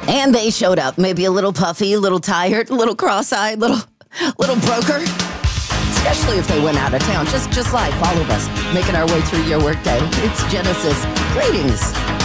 And they showed up, maybe a little puffy, a little tired, a little cross-eyed, little broker. Especially if they went out of town. Just like all of us, making our way through your workday. It's Genesis. Greetings.